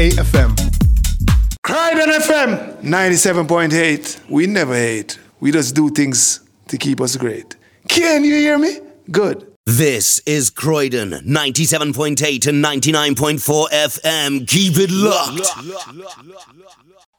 FM. Croydon FM 97.8. We never hate. We just do things to keep us great. Can you hear me? Good. This is Croydon 97.8 and 99.4 FM. Keep it locked.